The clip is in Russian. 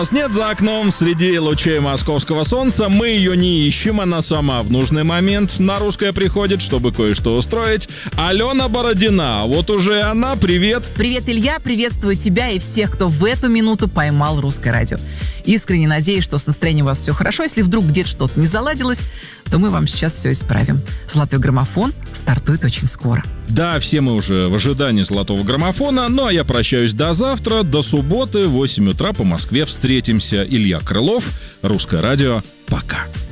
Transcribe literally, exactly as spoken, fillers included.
Нет за окном, среди лучей московского солнца. Мы ее не ищем, она сама в нужный момент на русское приходит, чтобы кое-что устроить. Алена Бородина, вот уже она, привет. Привет, Илья, приветствую тебя и всех, кто в эту минуту поймал русское радио. Искренне надеюсь, что с настроением у вас все хорошо. Если вдруг где-то что-то не заладилось, то мы вам сейчас все исправим. Золотой граммофон стартует очень скоро. Да, все мы уже в ожидании золотого граммофона, ну а я прощаюсь до завтра, до субботы, в восемь утра по Москве встретимся. Илья Крылов, Русское радио, пока.